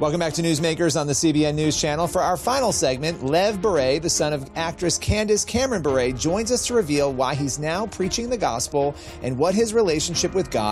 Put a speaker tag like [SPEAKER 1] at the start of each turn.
[SPEAKER 1] Welcome back to Newsmakers on the CBN News Channel. For our final segment, Lev Beret, the son of actress Candace Cameron Bure, joins us to reveal why he's now preaching the gospel and what his relationship with God